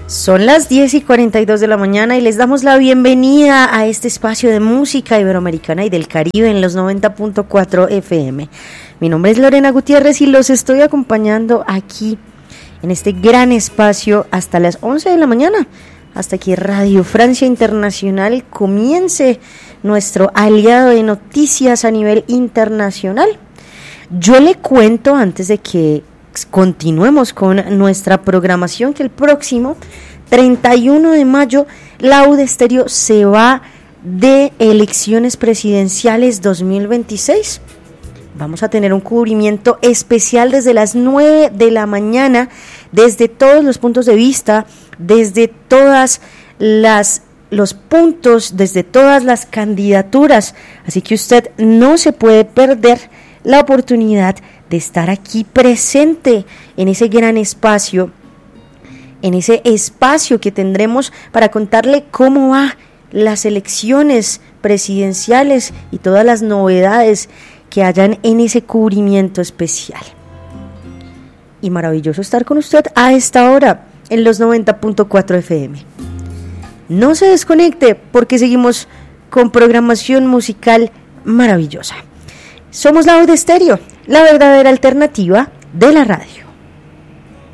Son las 10:42 de la mañana y les damos la bienvenida a este espacio de música iberoamericana y del Caribe en los 90.4 FM. Mi nombre es Lorena Gutiérrez y los estoy acompañando aquí en este gran espacio hasta las 11 de la mañana, hasta que Radio Francia Internacional comience nuestro aliado de noticias a nivel internacional. Yo le cuento, antes de que continuemos con nuestra programación, que el próximo 31 de mayo la UD Estéreo se va de elecciones presidenciales 2026. Vamos a tener un cubrimiento especial desde las 9 de la mañana, desde todos los puntos de vista, desde todas los puntos, desde todas las candidaturas. Así que usted no se puede perder la oportunidad de estar aquí presente en ese gran espacio, en ese espacio que tendremos para contarle cómo va las elecciones presidenciales y todas las novedades que hayan en ese cubrimiento especial. Y maravilloso estar con usted a esta hora en los 90.4 FM. No se desconecte porque seguimos con programación musical maravillosa. Somos la UD Estéreo, la verdadera alternativa de la radio.